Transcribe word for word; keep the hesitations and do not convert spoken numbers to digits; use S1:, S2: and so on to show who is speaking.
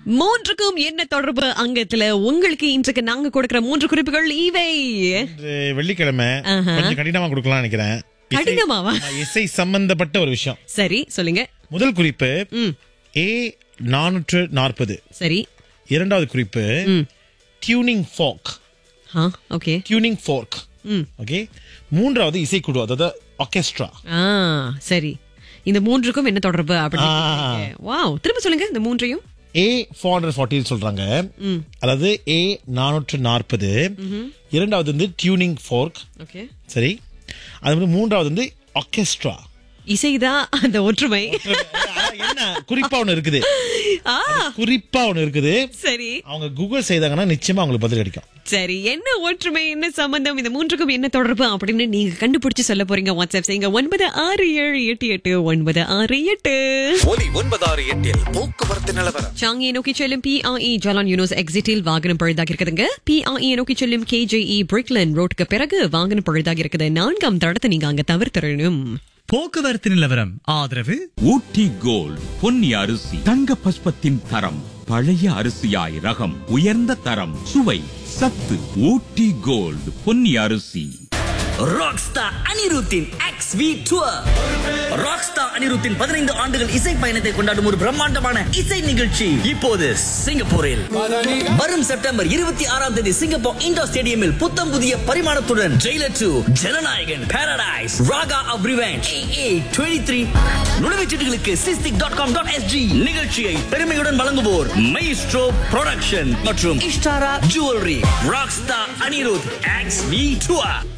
S1: மூன்றுக்கும் என்ன தொடர்பு அங்கத்துல உங்களுக்கு இன்றைக்கு நாங்க கொடுக்கிற மூன்று குறிப்புகள் இவை.
S2: இன்று வெள்ளிக்கிழமை
S1: ஆஹா.
S2: கொஞ்சம் கடினமா கொடுக்கலாம் நினைக்கிறேன். இசை-
S1: கடினமாவா?
S2: ஆமா, இசை சம்பந்தப்பட்ட ஒரு விஷயம்.
S1: சரி சொல்லுங்க.
S2: முதல் குறிப்பு
S1: ம்
S2: ஏ நானூற்று நாற்பது.
S1: சரி.
S2: இரண்டாவது குறிப்பு
S1: ம்
S2: டியூனிங் ஃபோக்.
S1: ஆ ஓகே.
S2: Tuning folk.
S1: ம்
S2: ஓகே. மூன்றாவது இசைக்குழு, அதாவது ஆர்கெஸ்ட்ரா.
S1: ஆ சரி. இந்த மூன்றுக்கும் என்ன தொடர்பு
S2: ஆ.
S1: அப்படின்னு. வாவ், திரும்ப சொல்லுங்க இந்த மூன்றையும்.
S2: ஏ ஃபோர் ஹண்ட்ரட் ஃபார்ட்டி சொல்றாங்க.
S1: ம்
S2: அதாவது ஏ நானூற்று நாற்பது. இரண்டாவது வந்து டியூனிங் ஃபோக்.
S1: ஓகே.
S2: சரி. அது வந்து மூன்றாவது வந்து ஆர்கெஸ்ட்ரா.
S1: இசைதான் அந்த ஒற்றுமை.
S2: என்ன குறிப்பா ஒண்ணு இருக்குது.
S1: ஆ
S2: குறிப்பா ஒண்ணு இருக்குது.
S1: சரி
S2: அவங்க கூகுள் செய்தாங்கன்னா நிச்சயமா அவங்களுக்கு பதில் கிடைக்கும்.
S1: சரி, என்ன ஒற்றுமை, என்ன சம்பந்தம், இந்த மூன்றுக்கும் என்ன தொடர்பு அப்படின்னு நீங்க கண்டுபிடிச்சு சொல்ல போறீங்க. வாட்ஸ்அப் செய்யுங்க ஒன்பது ஆறு ஏழு எட்டு எட்டு ஒன்பது ஆறு எட்டு.
S3: ஒலி ஒன்பது ஆறு எட்டில் போக்குவரத்து நிலவரம்.
S1: சாங்கியை நோக்கி செல்லும் பிஆர்இ ஜலான் யூனிவர்ஸ் எக்ஸிட்டில் வாகனம் பழுதாகி இருக்குதுங்க. பிஆர்இ நோக்கி செல்லும் கேஜேஇ பிரிக்லன் ரோட்டுக்கு பிறகு வாகனம் பழுதாகி இருக்குது. நான்காம் தடத்தை நீங்க அங்க தவிர்த்திடணும்.
S4: போக்குவரத்து நிலவரம் ஆதரவு
S5: ஊட்டி கோல்ட் பொன்னி அரிசி தங்க பஸ்பத்தின் தரம் பழைய அரிசியாய் ரகம் உயர்ந்த தரம் சுவை சத்து. ஊட்டி கோல்ட் பொன்னி அரிசி.
S6: ராக்ஸ்டார் அனிருத்தின் எக்ஸ் வி டூர். ராக்ஸ்டார் அனிருத்தின் பதினைந்து ஆண்டுகள் இசை பயணத்தை கொண்டாடும் ஒரு பிரம்மாண்டமான இசை நிகழ்ச்சி இப்போது சிங்கப்பூரில் வரும் செப்டம்பர் இருபத்தி ஆறாம் தேதி சிங்கப்பூர் இண்டோர் ஸ்டேடியமில் புத்தம் புதிய பரிமாணத்துடன் Jailer two, Jananayagan, Paradise, Raaga of revenge, A twenty three நுழைவுச்சீட்டுகளுக்கு SISTIC dot com dot SG. நிகழ்ச்சியை பெருமையுடன் வழங்குவோர் மைஸ்ட்ரோ ப்ரொடக்ஷன் மற்றும் Ishtara jewellery. Rockstar Anirudh X we tour